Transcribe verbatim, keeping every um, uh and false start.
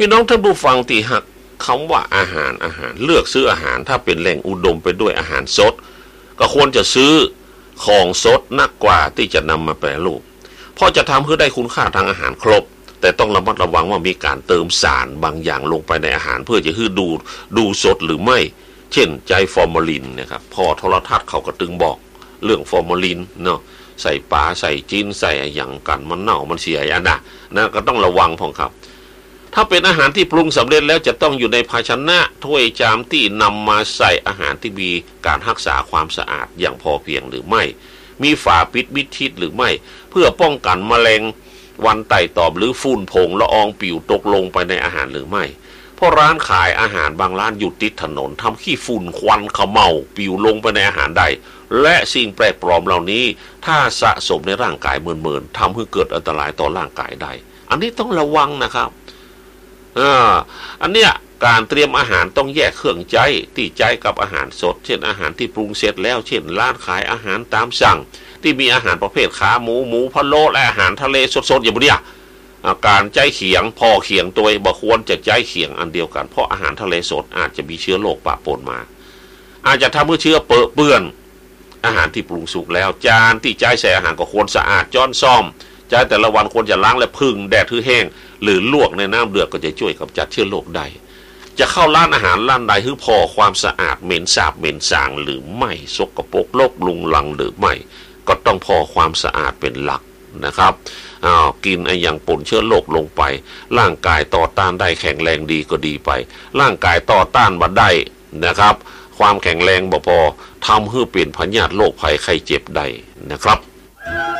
พี่น้องท่านผู้ฟังที่หักคำว่าอาหารอาหารเลือกซื้ออาหารถ้าเป็นแหล่งอุดมไปด้วยอาหารสดก็ควรจะซื้อของสดนักกว่าที่จะนำมาแปรรูปเพราะจะทำเพื่อได้คุณค่าทางอาหารครบแต่ต้องระมัดระวังว่ามีการเติมสารบางอย่างลงไปในอาหารเพื่อจะให้ดูดูสดหรือไม่เช่นใจฟอร์มาลินนะครับพอโทรทัศน์เขาก็ตึงบอกเรื่องฟอร์มาลินเนาะใส่ปลาใส่จีนใส่อย่างกันมันเน่ามันเสียอย่างนะนะก็ต้องระวังพองครับถ้าเป็นอาหารที่ปรุงสำเร็จแล้วจะต้องอยู่ในภาชนะถ้วยจานที่นำมาใส่อาหารที่มีการรักษาความสะอาดอย่างพอเพียงหรือไม่มีฝาปิดมิดชิดหรือไม่เพื่อป้องกันแมลงวันไต่ตอบหรือฝุ่นผงละอองปิวตกลงไปในอาหารหรือไม่เพราะร้านขายอาหารบางร้านอยู่ติดถนนทำขี้ฝุ่นควันเขม่าปิวลงไปในอาหารใดและสิ่งแปลกปลอมเหล่านี้ถ้าสะสมในร่างกายเมื่นๆทำให้เกิดอันตรายต่อร่างกายได้อันนี้ต้องระวังนะครับอ่าอันเนี้ยการเตรียมอาหารต้องแยกเครื่องใจที่ใจกับอาหารสดเช่นอาหารที่ปรุงเสร็จแล้วเช่นร้านขายอาหารตามสั่งที่มีอาหารประเภทขาหมูหมูพะโล้และอาหารทะเลสดๆอย่างนี้การใจเขียงพอเขียงตัวบ่ควรจะใจเขียงอันเดียวกันเพราะอาหารทะเลสดอาจจะมีเชื้อโรคปะปนมาอาจจะทำให้เชื้อเปื้อนอาหารที่ปรุงสุกแล้วจานที่ใจใส่อาหารก็ควรสะอาดจ้อนซ่อมจานแต่ละวันควรจะล้างและพึ่งแดดที่แห้งหรือลวกในน้ำเดือดก็จะช่วยกำจัดเชื้อโรคได้จะเข้าร้านอาหารร้านใดให้พอความสะอาดเหม็นสาบเหม็นสางหรือไม่สกปรกรกลุงลังหรือไม่ก็ต้องพอความสะอาดเป็นหลักนะครับอ้าวกินไอ้อย่างปนเชื้อโรคลงไปร่างกายต่อต้านได้แข็งแรงดีก็ดีไปร่างกายต่อต้านมาได้นะครับความแข็งแรงบ่พอทำให้เปลี่ยนพยาธิโรคภัยไข้เจ็บได้นะครับ